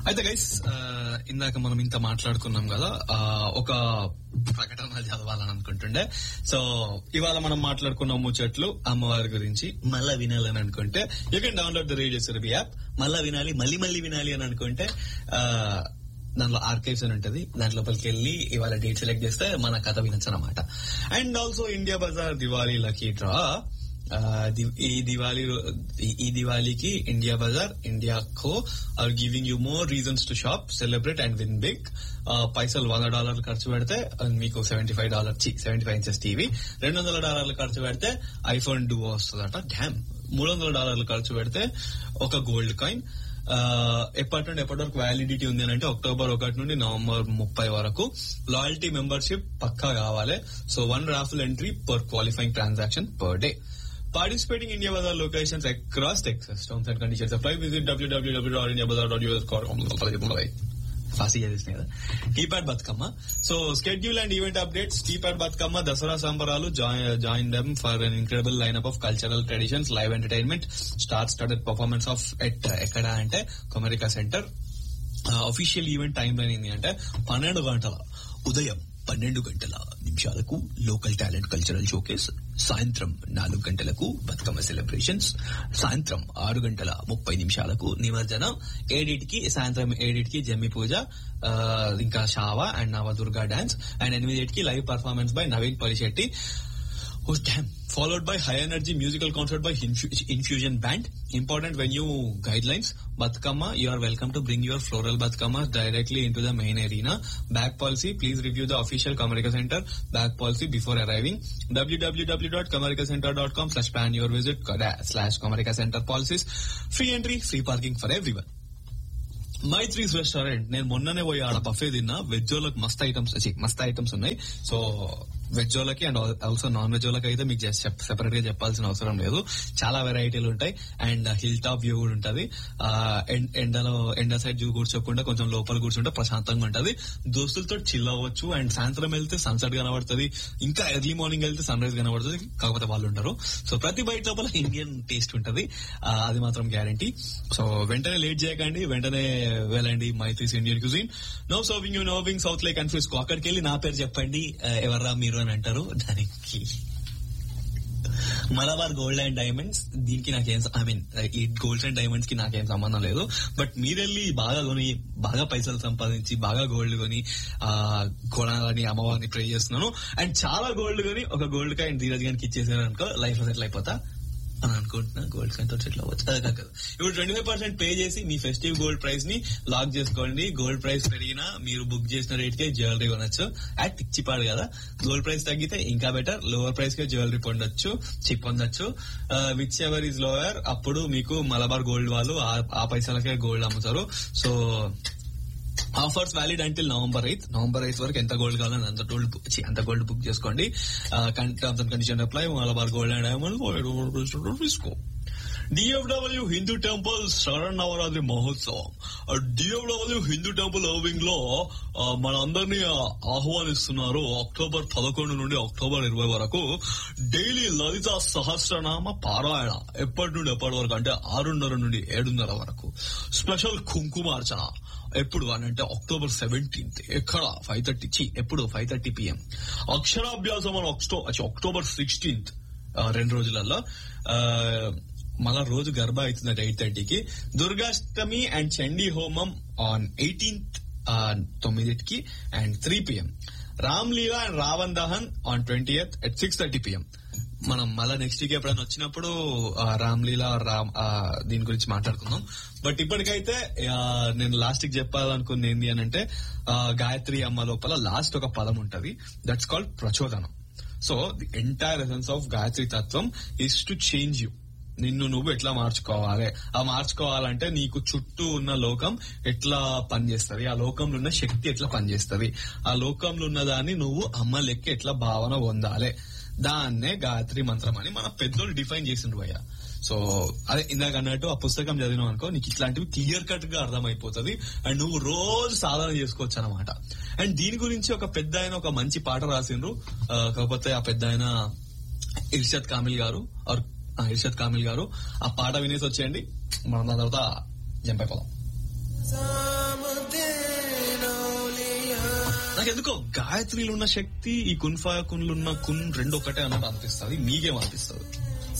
అయితే గైస్, ఇందాక మనం ఇంత మాట్లాడుకున్నాం కదా, ఒక ప్రకటన చదవాలని అనుకుంటుండే. సో ఇవాళ మనం మాట్లాడుకున్న ముచ్చట్లు అమ్మవారి గురించి మళ్ళా వినాలని అనుకుంటే you can download the radio Surabhi app. మళ్ళా వినాలి, మళ్ళీ వినాలి అని అనుకుంటే దానిలో ఆర్కైవ్స్ అని ఉంటది, దాని లోపలికి వెళ్ళి ఇవాళ డేట్ సెలెక్ట్ చేస్తే మన కథ వినొచ్చు అనమాట. And also India Bazaar Diwali lucky draw. ఈ దివాళీకి India Bazaar, India co are giving you more reasons to shop, celebrate and win big. పైసలు $100 ఖర్చు పెడితే మీకు $75 ఇంచెస్ టీవీ, $200 ఖర్చు పెడితే ఐఫోన్ డూవో వస్తుందట. డ్యామ్. $300 ఖర్చు పెడితే ఒక గోల్డ్ కాయిన్. ఎప్పటి నుండి ఎప్పటి వరకు వ్యాలిడిటీ ఉంది అని అంటే October 1 నుండి November 30 వరకు. లాయల్టీ మెంబర్షిప్ పక్కా కావాలి. So 1 raffle entry per qualifying transaction per day. Participating India Bazaar locations across Texas. Terms and conditions apply. Visit www.indiabazaar.us.com. Fast చేసేసినాయి కదా. TPAD Bathukamma. So schedule and event updates. TPAD Bathukamma Dasara సంబరాలు. Join them for an incredible line-up of cultural traditions, live entertainment, started performance of ఎక్కడ అంటే Comerica centre. Official event time line ఏంటి అంటే 12 గంటల ఉదయం 12 గంటల నిమిషాలకు లోకల్ టాలెంట్ కల్చరల్ షోకేస్, సాయంత్రం 4 గంటలకు బతుకమ్మ సెలబ్రేషన్స్, సాయంత్రం 6 గంటల 30 నిమిషాలకు నిమజ్జనం, 7కి సాయంత్రం 7కి జమ్మి పూజ, ఇంకా షావా and Navadurga dance, and 8కి live performance by Naveen Parishetty. Oh damn. Followed by high energy musical concert by Infusion Band. Important venue guidelines. Batkama, you are welcome to bring your floral Batkama directly into the main arena. Bag policy, please review the official Comerica Center bag policy before arriving. www.comericacenter.com/plan your visit /Comerica Center policies. Free entry, free parking for everyone. Maitri's restaurant. నేను మొన్ననే పోయి ఆడ buffet తిన్నా. Veg వాళ్ళకి మస్త్ items ఉన్నాయి. So veg వాళ్ళకి and also non veg వాళ్ళకి అయితే మీకు సెపరేట్ గా చెప్పాల్సిన అవసరం లేదు. చాలా వెరైటీలు ఉంటాయి. అండ్ హిల్ టాప్ వ్యూ కూడా ఉంటది. ఎండ సైడ్ కూర్చోకుండా కొంచెం లోపల కూర్చుంటే ప్రశాంతంగా ఉంటది. దోస్తులతో చిల్ అవ్వచ్చు. అండ్ సాయంత్రం వెళ్తే సన్సెట్ కనబడుతుంది. ఇంకా ఎర్లీ మార్నింగ్ వెళ్తే సన్ రైజ్ కనబడుతుంది. కాకపోతే వాళ్ళు ఉంటారు. సో ప్రతి బయట లోపల ఇండియన్ టేస్ట్ ఉంటది, అది మాత్రం గ్యారంటీ. సో వెంటనే లేట్ చేయకండి, వెంటనే వెళ్ళండి. Maitri's Indian cuisine. No serving you నోవింగ్ south lake and ఫిస్కో. అక్కడికి వెళ్ళి నా పేరు చెప్పండి, ఎవర్రా మీరు అని అంటారు. దానికి మలబార్ గోల్డ్ అండ్ డైమండ్స్, దీనికి నాకేం ఈ గోల్డ్ అండ్ డైమండ్స్ కి నాకేం సంబంధం లేదు. బట్ మీరెళ్ళి బాగా కొని, బాగా పైసలు సంపాదించి, బాగా గోల్డ్ కొని కొనాలని అమ్మవారిని ప్రే చేస్తున్నాను. అండ్ చాలా గోల్డ్ కొని ఒక గోల్డ్ కాయిన్ ధీరజ్ గారికి ఇచ్చేసారు అనుకో, లైఫ్ లో సెటిల్ అయిపోతా అని అనుకుంటున్నా. గోల్డ్ కాయిన్ తో సెటిల్ అవ్వచ్చు. అదే కాదు, ఇప్పుడు 25% పే చేసి మీ ఫెస్టివ్ గోల్డ్ ప్రైస్ ని లాక్ చేసుకోండి. గోల్డ్ ప్రైస్ పెరిగినా మీరు బుక్ చేసిన రేట్ కే జ్యువెలరీ కొనొచ్చు. యాక్ట్ ఇచ్చిపాడు కదా. గోల్డ్ ప్రైస్ తగ్గితే ఇంకా బెటర్, లోవర్ ప్రైస్ కే జ్యువెలరీ పొందొచ్చు. విచ్ ఎవర్ ఈజ్ లోవర్, అప్పుడు మీకు మలబార్ గోల్డ్ వాళ్ళు ఆ పైసలకే గోల్డ్ అమ్ముతారు. So offers valid until November 8 వరకు ఎంత గోల్డ్ కావాలని అంత గోల్డ్ బుక్ చేసుకోండి. Terms and condition apply. Malabar gold and diamond తీసుకో. DFW హిందూ టెంపుల్ శరన్నవరాత్రి మహోత్సవం. DFW హిందూ టెంపుల్ ఓవింగ్ లో మన అందరినీ ఆహ్వానిస్తున్నారు. October 11 నుండి October 20 వరకు డైలీ లలిత సహస్రనామ పారాయణ. ఎప్పటి నుండి ఎప్పటి వరకు అంటే 6:30 నుండి 7:30 వరకు. స్పెషల్ కుంకుమార్చన ఎప్పుడు అని అంటే October 17. ఎక్కడ 5:30 PM. అక్షరాభ్యాసం అని October 16. 2 రోజులలో. మళ్ళా రోజు గర్భ అవుతుందట 8:30కి. దుర్గాష్టమి అండ్ చండీ హోమం ఆన్ 18th 9కి and 3 PM. Ramlila and Raavan Dahan on 20th at 6:30 PM. మనం మళ్ళా నెక్స్ట్ వీక్ ఎప్పుడైనా వచ్చినప్పుడు రామ్లీలా దీని గురించి మాట్లాడుకుందాం. బట్ ఇప్పటికైతే నేను లాస్ట్ కి చెప్పాలనుకుంది ఏంటి అని అంటే, గాయత్రి అమ్మ లోపల లాస్ట్ ఒక పదం ఉంటది, that's called ప్రచోదనం. So the entire essence of Gayatri తత్వం ఇస్ టు చేంజ్ యూ. నిన్ను నువ్వు ఎట్లా మార్చుకోవాలి, ఆ మార్చుకోవాలంటే నీకు చుట్టూ ఉన్న లోకం ఎట్లా పనిచేస్తుంది, ఆ లోకంలో ఉన్న శక్తి ఎట్లా పనిచేస్తుంది, ఆ లోకంలో ఉన్న దాన్ని నువ్వు అమ్మ లెక్క ఎట్లా భావన పొందాలి, దాన్నే గాయత్రి మంత్రం అని మన పెద్దోళ్ళు డిఫైన్ చేసిండ్రు అయ్యా. సో అదే ఇందాక అన్నట్టు ఆ పుస్తకం చదివినావు అనుకో, నీకు ఇట్లాంటివి క్లియర్ కట్ గా అర్థమైపోతుంది. అండ్ నువ్వు రోజు సాధన చేసుకోవచ్చు అనమాట. అండ్ దీని గురించి ఒక పెద్ద ఆయన ఒక మంచి పాట రాసిండ్రు. కాకపోతే ఆ పెద్ద ఆయన ఇర్షద్ కామిల్ గారు. ఆ పాట వినేసి వచ్చేయండి, మనం దాని తర్వాత జంప్ అయిపోదాం. నాకెందుకో గాయత్రిలో ఉన్న శక్తి ఈ కున్ ఫయకున్లు ఉన్న కున్ రెండు ఒకటే అన్నట్టు అనిపిస్తుంది. మీకేమనిపిస్తుంది?